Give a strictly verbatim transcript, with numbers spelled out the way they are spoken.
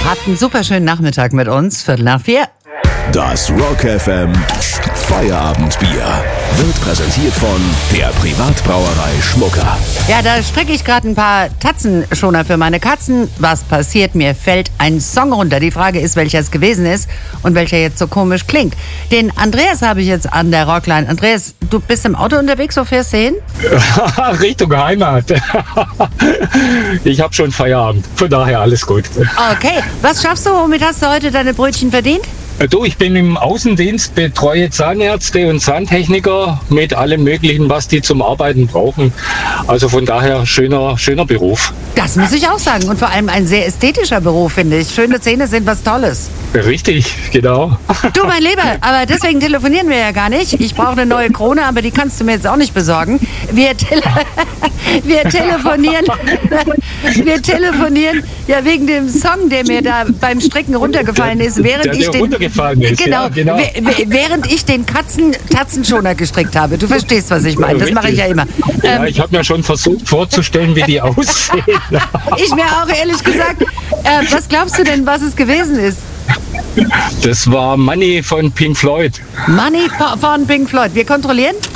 Habt einen super schönen Nachmittag mit uns. Viertel nach vier. Das Rock F M Feierabendbier wird präsentiert von der Privatbrauerei Schmucker. Ja, da strecke ich gerade ein paar Tatzenschoner für meine Katzen. Was passiert? Mir fällt ein Song runter. Die Frage ist, welcher es gewesen ist und welcher jetzt so komisch klingt. Den Andreas habe ich jetzt an der Rockline. Andreas, du bist im Auto unterwegs, wo fährst du hin? Richtung Heimat. Ich habe schon Feierabend, von daher alles gut. Okay, was schaffst du? Womit hast du heute deine Brötchen verdient? Du, ich bin im Außendienst, betreue Zahnärzte und Zahntechniker mit allem Möglichen, was die zum Arbeiten brauchen. Also von daher schöner, schöner Beruf. Das muss ich auch sagen. Und vor allem ein sehr ästhetischer Beruf, finde ich. Schöne Zähne sind was Tolles. Richtig, genau. Du, mein Lieber, aber deswegen telefonieren wir ja gar nicht. Ich brauche eine neue Krone, aber die kannst du mir jetzt auch nicht besorgen. Wir, tele wir telefonieren, wir telefonieren ja wegen dem Song, der mir da beim Stricken runtergefallen ist, während der, der ich den runtergefallen ist. Genau, Ja, genau. während ich den Katzen Tatzenschoner gestrickt habe. Du verstehst, was ich meine. Das mache ich ja immer. Ja, Ähm, ich habe mir schon versucht vorzustellen, wie die aussehen. ich mir auch ehrlich gesagt. Äh, was glaubst du denn, was es gewesen ist? Das war Money von Pink Floyd. Money von Pink Floyd. Wir kontrollieren.